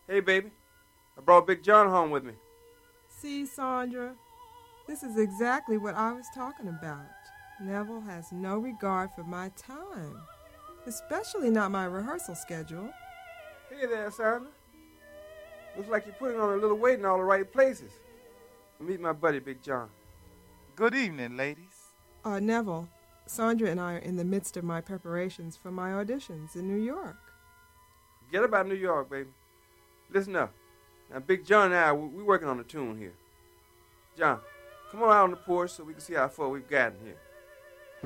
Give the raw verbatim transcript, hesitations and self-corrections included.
Hey, baby. I brought Big John home with me. See, Sandra, this is exactly what I was talking about. Neville has no regard for my time, especially not my rehearsal schedule. Hey there, Sandra. Looks like you're putting on a little weight in all the right places. Meet my buddy, Big John. Good evening, ladies. Uh, Neville, Sandra and I are in the midst of my preparations for my auditions in New York. Forget about New York, baby. Listen up. Now, Big John and I, we're working on a tune here. John, come on out on the porch so we can see how far we've gotten here.